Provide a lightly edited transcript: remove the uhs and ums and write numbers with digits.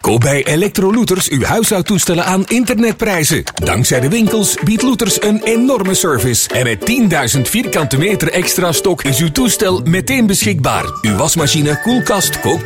Koop bij Electro-Looters uw huishoudtoestellen aan internetprijzen. Dankzij de winkels biedt Looters een enorme service. En met 10.000 vierkante meter extra stok is uw toestel meteen beschikbaar. Uw wasmachine, koelkast,